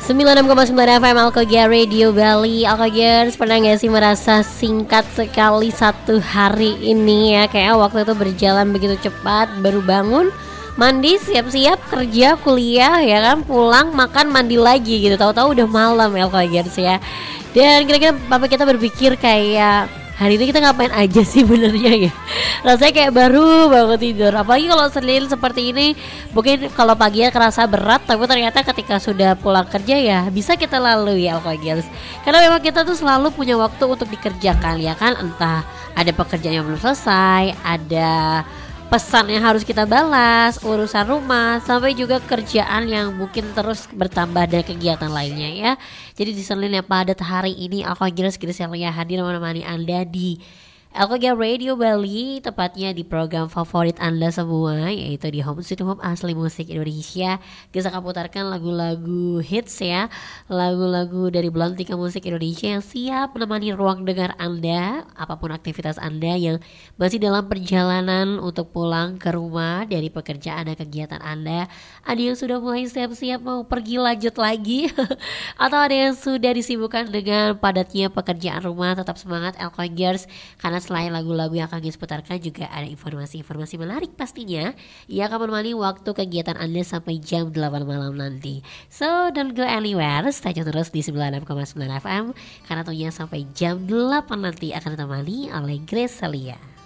96,9 FM Alkogia Radio Bali. Alkogers, pernah gak sih merasa singkat sekali satu hari ini ya? Kayak waktu itu berjalan begitu cepat. Baru bangun, mandi, siap-siap kerja, kuliah ya kan, pulang, makan, mandi lagi gitu. Tahu-tahu udah malam ya Alkogers ya. Dan kira-kira bapak kita berpikir kayak, hari ini kita ngapain aja sih benernya ya? Rasanya kayak baru banget tidur. Apalagi kalau Senin seperti ini, mungkin kalau paginya kerasa berat, tapi ternyata ketika sudah pulang kerja ya bisa kita lalui ya Alkogers. Karena memang kita tuh selalu punya waktu untuk dikerjakan ya kan. Entah ada pekerjaan yang belum selesai, ada pesan yang harus kita balas, urusan rumah, sampai juga kerjaan yang mungkin terus bertambah dan kegiatan lainnya ya. Jadi di Senin yang padat hari ini, Alkogers Griselia hadir menemani Anda di Alkogia Radio Bali, tepatnya di program favorit Anda semua, yaitu di Home Sweet Home Asli Musik Indonesia. Kita akan putarkan lagu-lagu hits ya, lagu-lagu dari Belantika Musik Indonesia yang siap menemani ruang dengar Anda, apapun aktivitas Anda yang masih dalam perjalanan untuk pulang ke rumah dari pekerjaan dan kegiatan Anda. Ada yang sudah mulai siap-siap mau pergi lanjut lagi atau ada yang sudah disibukkan dengan padatnya pekerjaan rumah. Tetap semangat Alkogers, karena selain lagu-lagu yang akan kita putarkan juga ada informasi-informasi menarik pastinya yang akan menemani waktu kegiatan Anda sampai jam 8 malam nanti. So don't go anywhere, stay tune terus di 96,9 FM karena tentunya sampai jam 8 nanti akan ditemani oleh Griselia.